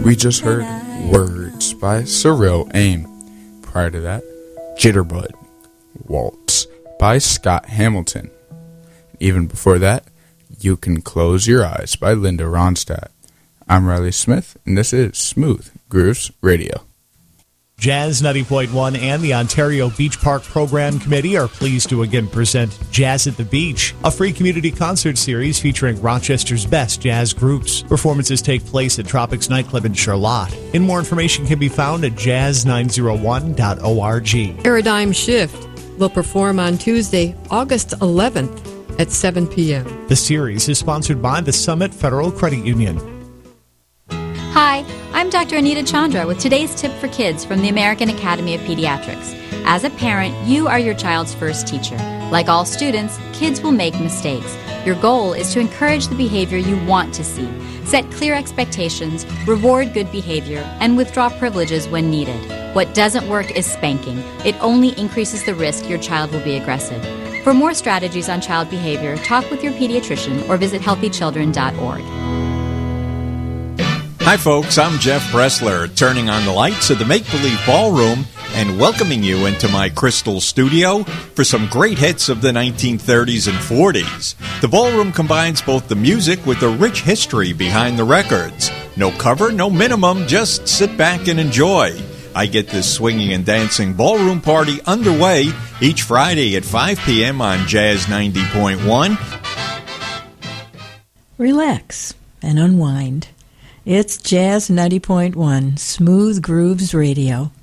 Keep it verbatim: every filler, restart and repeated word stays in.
We just heard Words by Cyril Aim. Prior to that, Jitterbug Waltz by Scott Hamilton. Even before that, You Can Close Your Eyes by Linda Ronstadt. I'm Riley Smith, and this is Smooth Grooves Radio. Jazz ninety point one and the Ontario Beach Park Program Committee are pleased to again present Jazz at the Beach, a free community concert series featuring Rochester's best jazz groups. Performances take place at Tropics Nightclub in Charlotte. And more information can be found at jazz nine oh one dot org. Paradigm Shift will perform on Tuesday, August eleventh at seven p.m. The series is sponsored by the Summit Federal Credit Union. Hi, I'm Doctor Anita Chandra with today's tip for kids from the American Academy of Pediatrics. As a parent, you are your child's first teacher. Like all students, kids will make mistakes. Your goal is to encourage the behavior you want to see. Set clear expectations, reward good behavior, and withdraw privileges when needed. What doesn't work is spanking. It only increases the risk your child will be aggressive. For more strategies on child behavior, talk with your pediatrician or visit healthy children dot org. Hi folks, I'm Jeff Bressler, turning on the lights of the Make Believe Ballroom and welcoming you into my crystal studio for some great hits of the nineteen thirties and forties. The ballroom combines both the music with the rich history behind the records. No cover, no minimum, just sit back and enjoy. I get this swinging and dancing ballroom party underway each Friday at five p.m. on Jazz ninety point one. Relax and unwind. It's Jazz ninety point one, Smooth Grooves Radio.